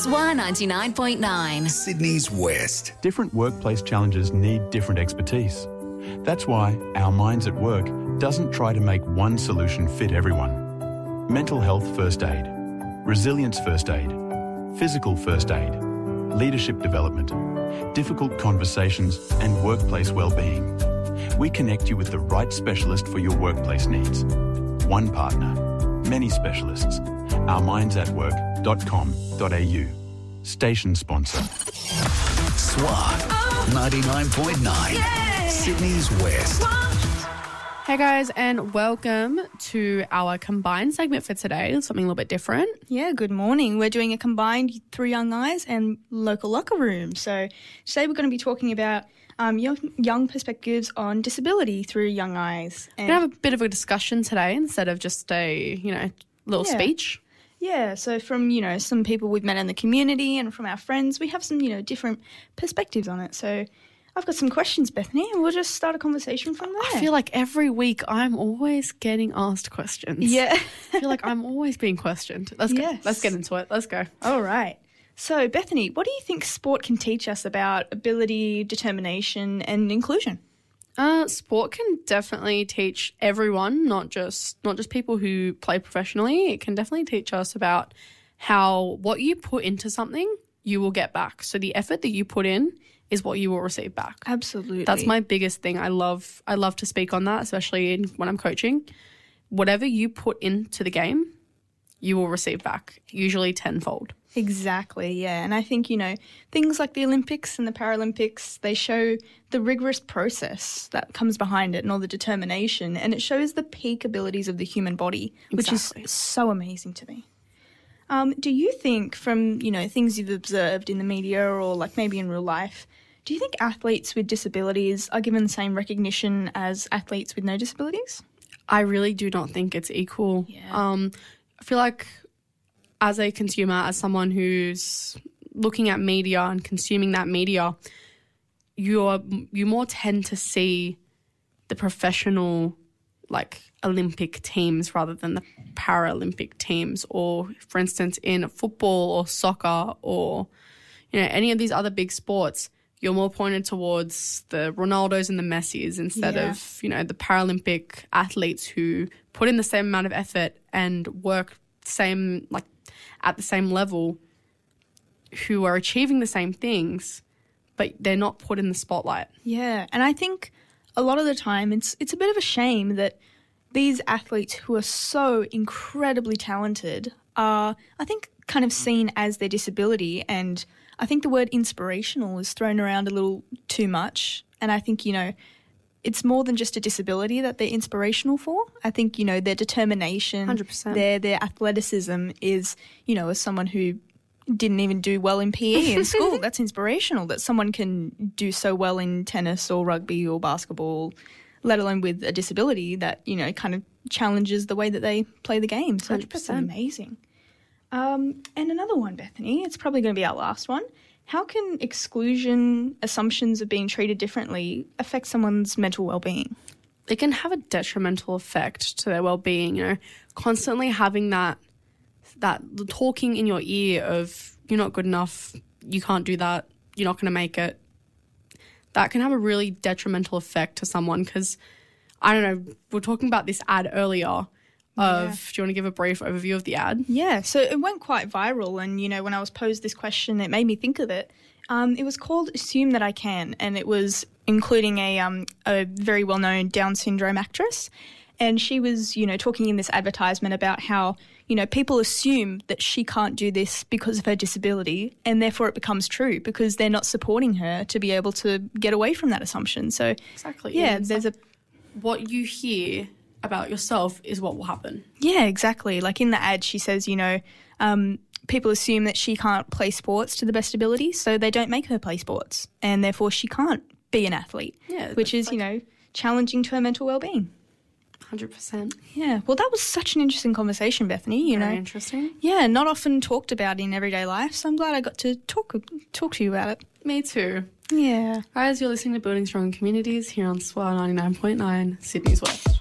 SWA 99.9. Sydney's West. Different workplace challenges need different expertise. That's why Our Minds at Work doesn't try to make one solution fit everyone. Mental health first aid, resilience first aid, physical first aid, leadership development, difficult conversations and workplace well-being. We connect you with the right specialist for your workplace needs. One partner, many specialists. ourmindsatwork.com.au. Station sponsor. SWA 99.9. Sydney's West. Hey guys, and welcome to our combined segment for today, something a little bit different. Yeah, good morning. We're doing a combined Through Young Eyes and Local Locker Room. So today we're going to be talking about young perspectives on disability through Young Eyes. We're going to have a bit of a discussion today instead of just a, little speech. Yeah, so from, some people we've met in the community and from our friends, we have some, different perspectives on it. So I've got some questions, Bethany, and we'll just start a conversation from there. I feel like every week I'm always getting asked questions. Yeah. I feel like I'm always being questioned. Let's go. Let's get into it. Let's go. All right. So, Bethany, what do you think sport can teach us about ability, determination and inclusion? Sport can definitely teach everyone, not just people who play professionally. It can definitely teach us about how what you put into something, you will get back. So the effort that you put in is what you will receive back. Absolutely. That's my biggest thing. I love to speak on that, especially when I'm coaching. Whatever you put into the game, you will receive back, usually tenfold. Exactly, yeah. And I think, things like the Olympics and the Paralympics, they show the rigorous process that comes behind it and all the determination, and it shows the peak abilities of the human body, which is so amazing to me. Do you think from, things you've observed in the media or like maybe in real life, do you think athletes with disabilities are given the same recognition as athletes with no disabilities? I really do not think it's equal. Yeah. I feel like as a consumer, as someone who's looking at media and consuming that media, you more tend to see the professional, like Olympic teams rather than the Paralympic teams, or for instance in football or soccer or any of these other big sports, you're more pointed towards the Ronaldos and the Messis instead of the Paralympic athletes who put in the same amount of effort and work at the same level, who are achieving the same things, but they're not put in the spotlight. Yeah, and I think a lot of the time it's a bit of a shame that these athletes who are so incredibly talented are, I think, kind of seen as their disability, and I think the word inspirational is thrown around a little too much, and I think, it's more than just a disability that they're inspirational for. I think, their determination, 100%. Their athleticism is, as someone who didn't even do well in PE in school, that's inspirational that someone can do so well in tennis or rugby or basketball, let alone with a disability that, kind of challenges the way that they play the game. So 100%. That's amazing. And another one, Bethany, it's probably going to be our last one. How can exclusion, assumptions of being treated differently affect someone's mental well-being? It can have a detrimental effect to their well-being, constantly having that talking in your ear of you're not good enough, you can't do that, you're not going to make it. That can have a really detrimental effect to someone because, I don't know, we were talking about this ad earlier do you want to give a brief overview of the ad? Yeah, so it went quite viral and, when I was posed this question, it made me think of it. It was called Assume That I Can, and it was including a very well-known Down syndrome actress. And she was, talking in this advertisement about how, people assume that she can't do this because of her disability, and therefore it becomes true because they're not supporting her to be able to get away from that assumption. So, exactly. Yeah, what you hear about yourself is what will happen. Yeah, exactly. Like in the ad, she says, people assume that she can't play sports to the best ability, so they don't make her play sports, and therefore she can't be an athlete, which is, challenging to her mental well-being. 100%. Yeah. Well, that was such an interesting conversation, Bethany. Very interesting. Yeah, not often talked about in everyday life, so I'm glad I got to talk to you about it. Me too. Yeah. Guys, you're listening to Building Strong Communities here on SWA 99.9, Sydney's West.